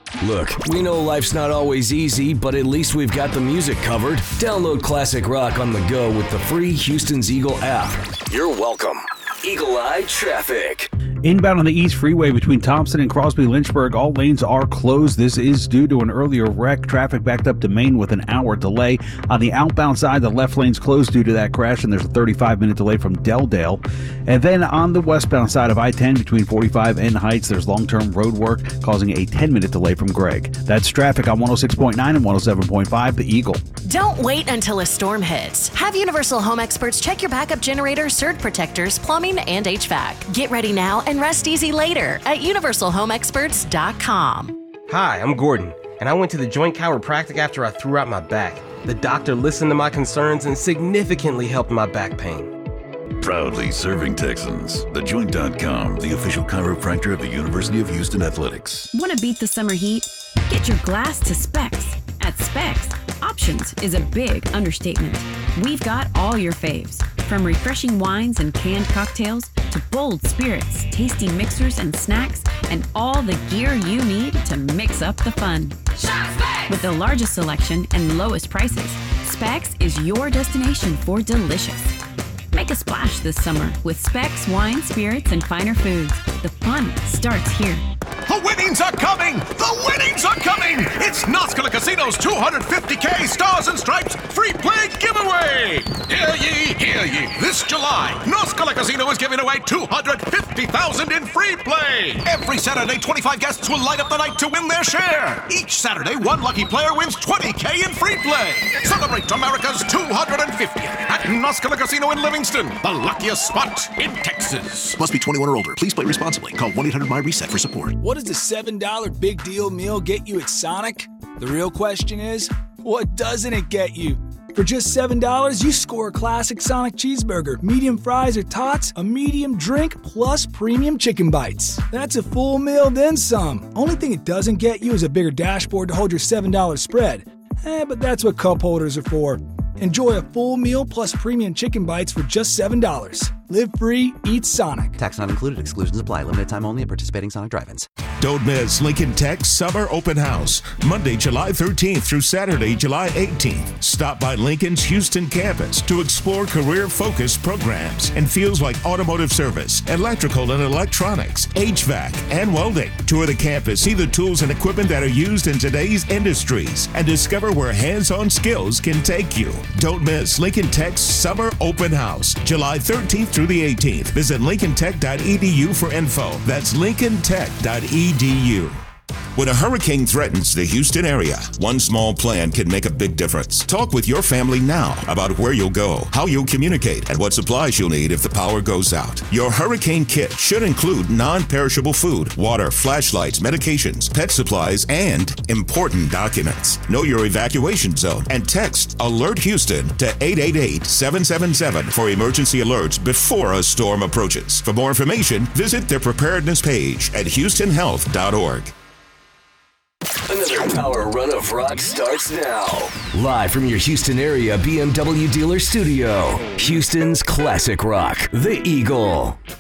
Look, we know life's not always easy, but at least we've got the music covered. Download classic rock on the go with the free Houston's Eagle app. You're welcome. Eagle Eye Traffic. Inbound on the East Freeway between Thompson and Crosby-Lynchburg, all lanes are closed. This is due to an earlier wreck. Traffic backed up to Maine with an hour delay. On the outbound side, the left lane's closed due to that crash, and there's a 35-minute delay from Delldale. And then on the westbound side of I-10 between 45 and Heights, there's long-term road work causing a 10-minute delay from Gregg. That's traffic on 106.9 and 107.5, The Eagle. Don't wait until a storm hits. Have Universal Home Experts check your backup generator, surge protectors, plumbing, and HVAC. Get ready now and rest easy later at universalhomeexperts.com. Hi, I'm Gordon, and I went to the Joint Chiropractic after I threw out my back. The doctor listened to my concerns and significantly helped my back pain. Proudly serving Texans. TheJoint.com, the official chiropractor of the University of Houston Athletics. Want to beat the summer heat? Get your glass to Specs. At Specs, options is a big understatement. We've got all your faves, from refreshing wines and canned cocktails to bold spirits, tasty mixers and snacks, and all the gear you need to mix up the fun. Shop Specs! With the largest selection and lowest prices, Specs is your destination for delicious. Make a splash this summer with Specs wine, spirits, and finer foods. The fun starts here. The winnings are coming! The winnings are coming! It's Noscala Casino's $250K Stars and Stripes free play giveaway! Hear ye, hear ye! This July, Noscala Casino is giving away $250,000 in free play! Every Saturday, 25 guests will light up the night to win their share! Each Saturday, one lucky player wins $20K in free play! Celebrate America's 250th at Noscala Casino in Livingston, the luckiest spot in Texas. Must be 21 or older. Please play responsibly. Call 1-800-MY-RESET for support. What does the $7 big deal meal get you at Sonic? The real question is, what doesn't it get you? For just $7, you score a classic Sonic cheeseburger, medium fries or tots, a medium drink, plus premium chicken bites. That's a full meal, then some. Only thing it doesn't get you is a bigger dashboard to hold your $7 spread. But that's what cup holders are for. Enjoy a full meal plus premium chicken bites for just $7. Live free, eat Sonic. Tax not included. Exclusions apply. Limited time only at participating Sonic drive-ins. Don't miss Lincoln Tech's Summer Open House, Monday, July 13th through Saturday, July 18th. Stop by Lincoln's Houston campus to explore career-focused programs in fields like automotive service, electrical and electronics, HVAC, and welding. Tour the campus, see the tools and equipment that are used in today's industries, and discover where hands-on skills can take you. Don't miss Lincoln Tech's Summer Open House, July 13th through the 18th. Visit lincolntech.edu for info. That's lincolntech.edu. When a hurricane threatens the Houston area, one small plan can make a big difference. Talk with your family now about where you'll go, how you'll communicate, and what supplies you'll need if the power goes out. Your hurricane kit should include non-perishable food, water, flashlights, medications, pet supplies, and important documents. Know your evacuation zone and text Alert Houston to 888-777 for emergency alerts before a storm approaches. For more information, visit their preparedness page at houstonhealth.org. Another power run of rock starts now. Live from your Houston area BMW dealer studio, Houston's classic rock, The Eagle.